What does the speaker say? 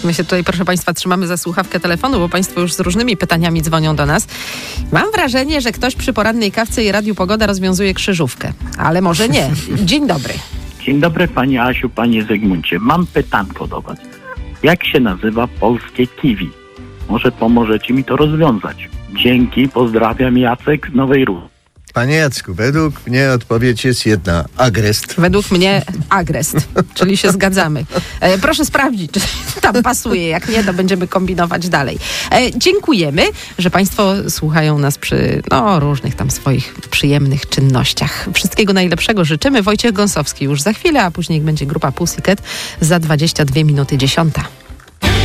My się tutaj, proszę Państwa, trzymamy za słuchawkę telefonu, bo Państwo już z różnymi pytaniami dzwonią do nas. Mam wrażenie, że ktoś przy porannej kawce i Radiu Pogoda rozwiązuje krzyżówkę. Ale może nie. Dzień dobry. Dzień dobry Pani Asiu, Panie Zygmuncie. Mam pytanko do Was. Jak się nazywa polskie kiwi? Może pomożecie mi to rozwiązać. Dzięki, pozdrawiam, Jacek z Nowej Rury. Panie Jacku, według mnie odpowiedź jest jedna. Agrest. Według mnie agrest, czyli się zgadzamy. Proszę sprawdzić, czy tam pasuje. Jak nie, to będziemy kombinować dalej. Dziękujemy, że Państwo słuchają nas przy różnych tam swoich przyjemnych czynnościach. Wszystkiego najlepszego życzymy. Wojciech Gąsowski już za chwilę, a później będzie grupa Pussycat za 22 minuty 10.